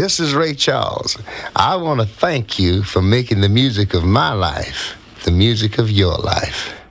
This is Ray Charles. I want to thank you for making the music of my life the music of your life.